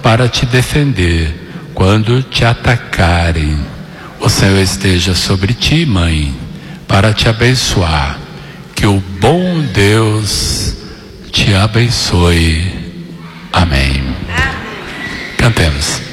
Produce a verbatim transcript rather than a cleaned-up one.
para te defender quando te atacarem. O Senhor esteja sobre ti, mãe, para te abençoar. Que o bom Deus te abençoe. Amém. Cantemos.